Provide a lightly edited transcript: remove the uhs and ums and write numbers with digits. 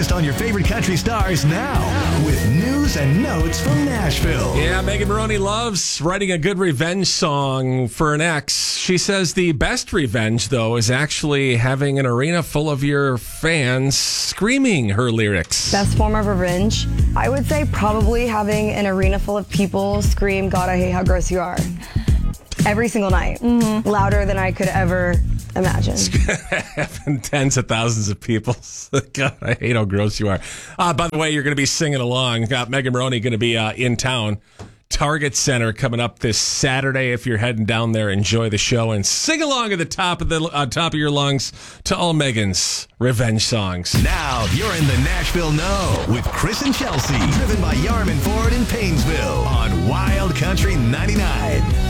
latest on your favorite country stars now with news and notes from Nashville. Yeah, Megan Maroney loves writing a good revenge song for an ex. She says the best revenge, though, is actually having an arena full of your fans screaming her lyrics. Best form of revenge? I would say probably having an arena full of people scream, "God, I hate how gross you are." Every single night. Louder than I could ever imagine. Having tens of thousands of people. God, I hate how gross you are. By the way, you're going to be singing along. Megan Maroney going to be in town. Target Center coming up this Saturday. If you're heading down there, enjoy the show and sing along at the top of your lungs to all Megan's revenge songs. Now you're in the Nashville Know with Chris and Chelsea, driven by Yarman Ford in Paynesville on Wild Country 99.